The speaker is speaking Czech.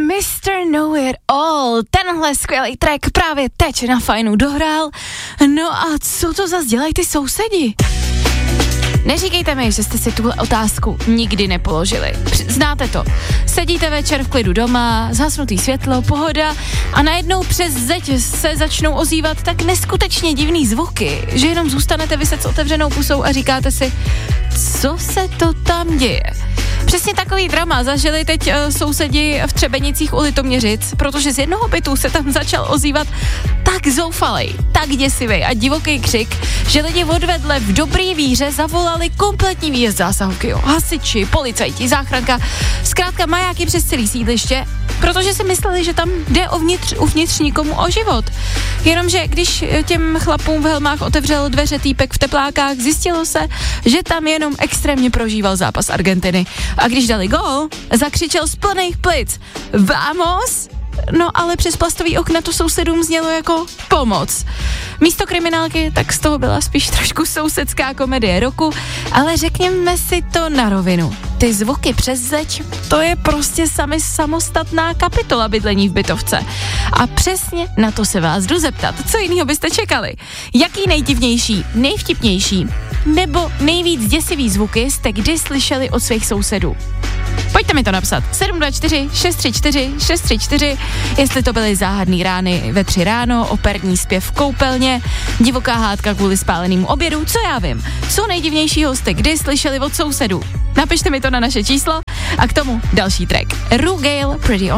Mr. Know It All. Tenhle skvělý track právě teď na Fajnu dohrál. No a co to zas dělají ty sousedi? Neříkejte mi, že jste si tuhle otázku nikdy nepoložili. Znáte to. Sedíte večer v klidu doma, zhasnutý světlo, pohoda a najednou přes zeď se začnou ozývat tak neskutečně divný zvuky, že jenom zůstanete vyset s otevřenou pusou a říkáte si, co se to tam děje. Přesně takový drama zažili teď sousedi v Třebenicích u Litoměřic, protože z jednoho bytu se tam začal ozývat tak zoufalej, tak děsivý a divoký křik, že lidi odvedle v dobrý víře zavolali kompletní výjezd zásahovky, jo. Hasiči, policajti, záchranka, zkrátka majáky přes celý sídliště, protože si mysleli, že tam jde uvnitř nikomu o život. Jenomže když těm chlapům v helmách otevřel dveře týpek v teplákách, zjistilo se, že tam jenom extrémně prožíval zápas Argentiny. A když dali gól, zakřičel z plných plic Vamos! No ale přes plastový okna to sousedům znělo jako pomoc. Místo kriminálky, tak z toho byla spíš trošku sousedská komedie roku, ale řekněme si to na rovinu. Ty zvuky přes zeď, to je prostě samostatná kapitola bydlení v bytovce. A přesně na to se vás jdu zeptat. Co jiného byste čekali? Jaký nejdivnější, nejvtipnější nebo nejvíc děsivý zvuky jste kdy slyšeli od svých sousedů? Pojďte mi to napsat. 724 634 634, jestli to byly záhadný rány ve 3 ráno, operní zpěv v koupelně, divoká hádka kvůli spálenému obědu, co já vím. Co nejdivnějšího jste kdy slyšeli od sousedů? Napište mi to na naše číslo a k tomu další track. Ru Gale, Pretty On.